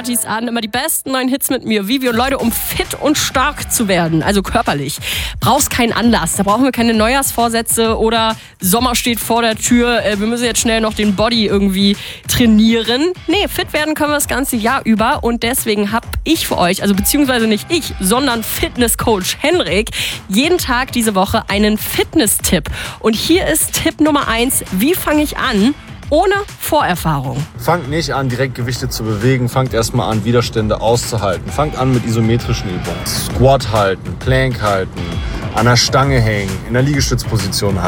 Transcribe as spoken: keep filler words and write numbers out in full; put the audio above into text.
Partys an, immer die besten neuen Hits mit mir, Vivi. Und Leute, um fit und stark zu werden, also körperlich, brauchst keinen Anlass. Da brauchen wir keine Neujahrsvorsätze oder Sommer steht vor der Tür, wir müssen jetzt schnell noch den Body irgendwie trainieren. Nee, fit werden können wir das ganze Jahr über und deswegen habe ich für euch, also beziehungsweise nicht ich, sondern Fitnesscoach Henrik, jeden Tag diese Woche einen Fitness-Tipp. Und hier ist Tipp Nummer eins, wie fange ich an? Ohne Vorerfahrung. Fangt nicht an, direkt Gewichte zu bewegen. Fangt erstmal an, Widerstände auszuhalten. Fangt an mit isometrischen Übungen. Squat halten, Plank halten, an der Stange hängen, in der Liegestützposition halten.